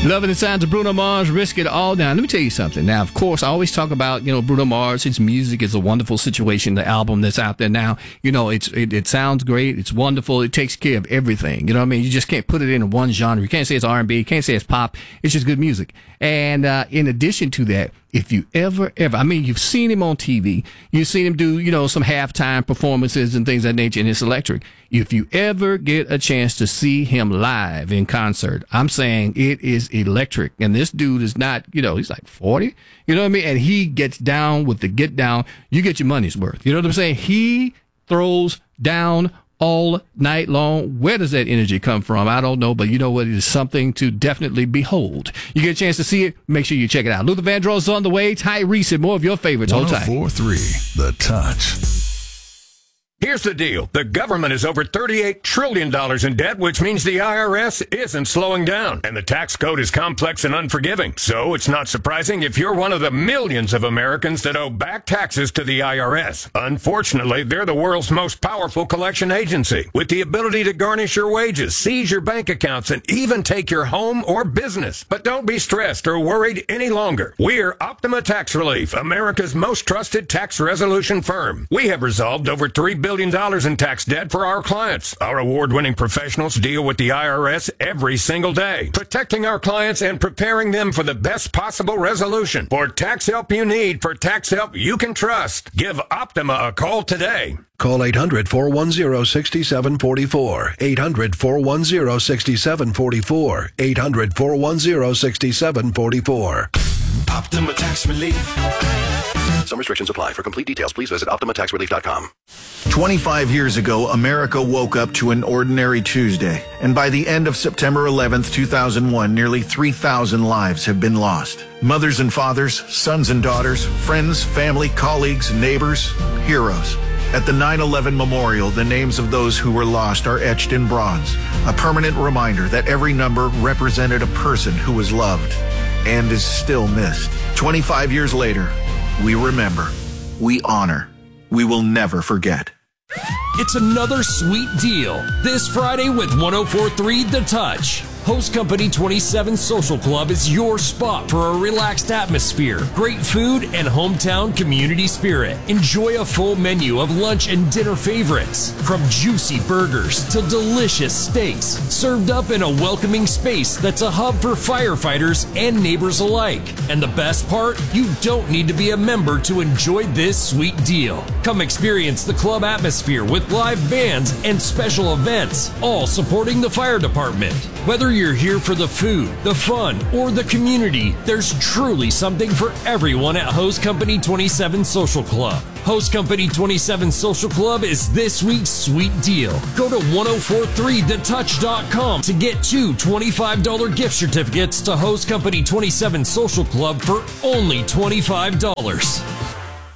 Loving the sounds of Bruno Mars, Risk It All. Now, let me tell you something. Now, of course, I always talk about, Bruno Mars. His music is a wonderful situation. The album that's out there now, it sounds great. It's wonderful. It takes care of everything. You know what I mean? You just can't put it in one genre. You can't say it's R&B. You can't say it's pop. It's just good music. And in addition to that, if you ever, you've seen him on TV. You've seen him do, some halftime performances and things of that nature, and it's electric. If you ever get a chance to see him live in concert, I'm saying it is electric. And this dude is not, he's like 40, you know what I mean? And he gets down with the get down. You get your money's worth. You know what I'm saying? He throws down all night long. Where does that energy come from? I don't know, but you know what? It is something to definitely behold. You get a chance to see it, make sure you check it out. Luther Vandross is on the way. Tyrese and more of your favorites. Hold tight. 104.3 The Touch. Here's the deal. The government is over $38 trillion in debt, which means the IRS isn't slowing down. And the tax code is complex and unforgiving. So it's not surprising if you're one of the millions of Americans that owe back taxes to the IRS. Unfortunately, they're the world's most powerful collection agency, with the ability to garnish your wages, seize your bank accounts, and even take your home or business. But don't be stressed or worried any longer. We're Optima Tax Relief, America's most trusted tax resolution firm. We have resolved over $3 billion in tax debt for our clients. Our award-winning professionals deal with the IRS every single day, protecting our clients and preparing them for the best possible resolution. For tax help you need, for tax help you can trust, give Optima a call today. Call 800-410-6744. 800-410-6744. 800-410-6744. Optima Tax Relief. Some restrictions apply. For complete details, please visit OptimaTaxRelief.com. 25 years ago, America woke up to an ordinary Tuesday. And by the end of September 11th, 2001, nearly 3,000 lives have been lost. Mothers and fathers, sons and daughters, friends, family, colleagues, neighbors, heroes. At the 9/11 Memorial, the names of those who were lost are etched in bronze, a permanent reminder that every number represented a person who was loved and is still missed. 25 years later, we remember, we honor, we will never forget. It's another sweet deal this Friday with 104.3 The Touch. Host Company 27 Social Club is your spot for a relaxed atmosphere, great food, and hometown community spirit. Enjoy a full menu of lunch and dinner favorites, from juicy burgers to delicious steaks, served up in a welcoming space that's a hub for firefighters and neighbors alike. And the best part, you don't need to be a member to enjoy this sweet deal. Come experience the club atmosphere with live bands and special events, all supporting the fire department. Whether you're here for the food, the fun, or the community, there's truly something for everyone at Host Company 27 Social Club. Host Company 27 Social Club is this week's sweet deal. Go to 1043thetouch.com to get 2 $25 gift certificates to Host Company 27 Social Club for only $25.